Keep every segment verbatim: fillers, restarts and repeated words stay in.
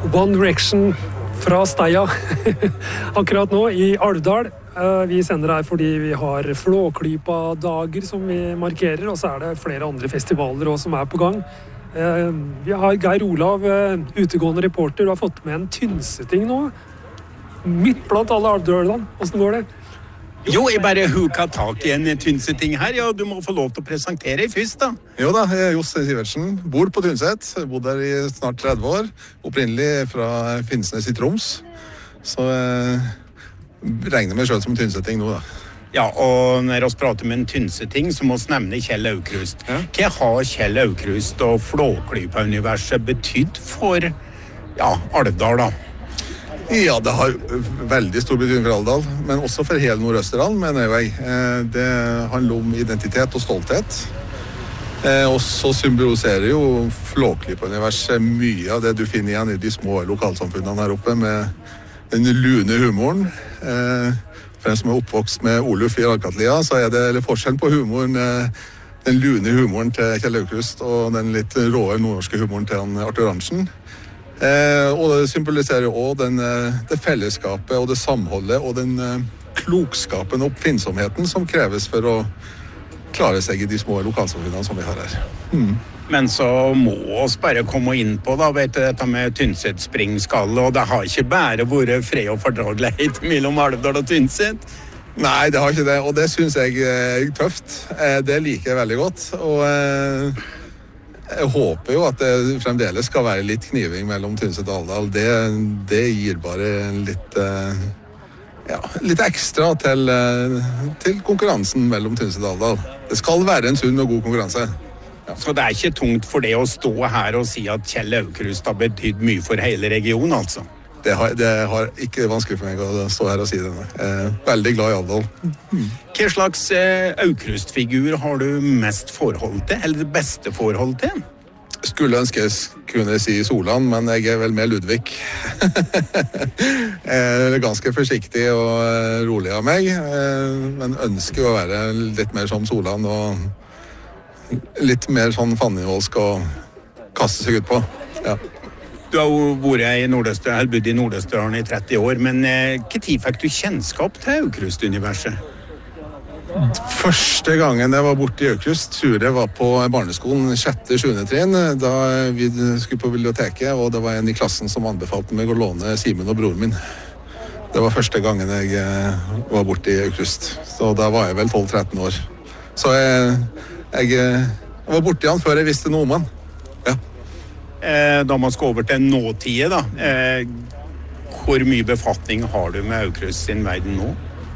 One Direction fra Steia akkurat nå i Alvdal. Vi sender her fordi vi har Flåklypa-dager som vi markerer, og så er det flere andre festivaler også som er på gang. Vi har Geir Olav, utegående reporter, du har fått med en Tynseting nå. Midt blant alle Alvdalene. Hvordan går det? Jo, jeg bare huka tak i en Tynseting her. Ja, du må få lov til å presentere først, da. Jo da, jeg er Joss Sivertsen. Bor på Tynset. Bodd der i snart tretti år. Opprinnelig fra Finnsnes i Troms. Så jeg regner meg selv som Tynseting nå, da. Ja, og når vi prater med en Tynseting, så må vi nevne Kjell Aukrust. Ja. Hva har Kjell Aukrust og Flåklypa-universet betydd for, ja, Alvdal, da? Ja, det har veldig stor betydning for Alvdal, men også for hele Nordøsterdal, mener jeg. Det handler om identitet og stolthet. Og så symboliserer jo Flåklypa-universet mye av det du finner igjen i de små lokalsamfunnene her oppe, med den lune humoren. For en som er oppvokst med Oluf i Alkatlia, så er det forskjellen på humoren, den lune humoren til Kjell Aukrust og den litt råe nordnorske humoren til Arthur Arntzen. Eh, og det symboliserer også den, det fellesskapet og det samholdet og den eh, klokskapen og oppfinnsomheten som kreves for å klare seg i de små lokalsamfunnene som vi har her. Mm. Men så må oss bare komme inn på da, vet du, dette med Tynset springskall, og det har ikke bare vært fred og fordragelighet mellom Alvdal og Tynset. Nei, det har ikke det, og det synes jeg er tøft. Eh, det liker jeg veldig godt, og eh, jeg håper jo at det fremdeles skal være litt kniving mellom Tynset og Alvdal. Det, det gir bare litt, ja, litt ekstra til, til konkurransen mellom Tynset og Alvdal. Det skal være en sunn og god konkurranse. Ja. Så det er ikke tungt for det å stå her og si at Kjell Aukrust har betydd mye for hele regionen, altså? Det har, det har ikke vanskelig for meg å stå her og si det. Jeg er veldig glad i Alvdal. Mm. Hva slags eh, Aukrust-figur har du mest forhold til, eller det beste forhold til? Skulle ønske jeg kunne si Solan, men jeg er vel mer Ludvig. Jeg er ganske forsiktig og rolig av meg, men ønsker å være litt mer som Solan og litt mer sånn fannivoldsk og kaste seg ut på. Ja. Du har jo vært i Nordøsterdal, bodd i Nordøsterdalen i tretti år, men eh, hva tid fikk du kjennskap til Aukrust-universet? Første gangen jeg var borte i Aukrust, tror jeg var på barneskolen sjette sjuende trinn, da vi skulle på biblioteket, og det var en i klassen som anbefalte meg å låne Simen og broren min. Det var første gangen jeg var borte i Aukrust, så da var jeg vel tolv tretten år. Så jeg, jeg, jeg var borte igjen før jeg visste noe om han. Ja. Eh, da man skal over til nåtiden, da. Eh, hvor mye befatning har du med Aukrust sin verden nå?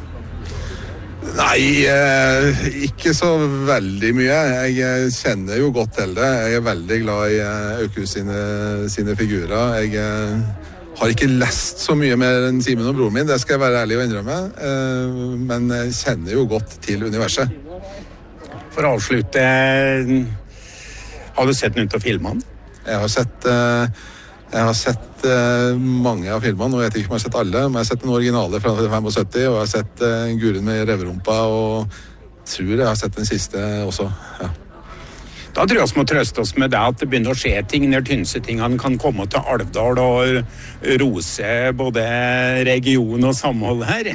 Nei, eh, ikke så veldig mye. Jeg kjenner jo godt til det. Jeg er veldig glad i Aukrust sine, sine figurer. Jeg eh, har ikke lest så mye mer enn Simen og broren min, det skal jeg være ærlig og innrømme. Eh, men jeg kjenner jo godt til universet. For å avslutte, har du sett noen av filmene? Jeg har sett, jeg har sett mange av filmene, og jeg vet ikke om jeg har sett alle, men jeg har sett den originale fra syttifem, og jeg har sett Guren med reverumpa, og tror jeg har sett den siste også. Ja. Da tror jeg vi må trøste oss med det at det begynner å skje ting når Tynsetingene kan komme til Alvdal og rose både region og samhold her.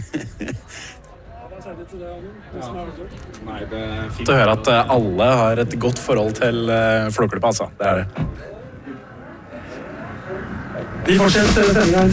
Nei, det er fint å høre at alle har et godt forhold til Flåklypa, altså. Det er det. Vi fortsetter sendingen.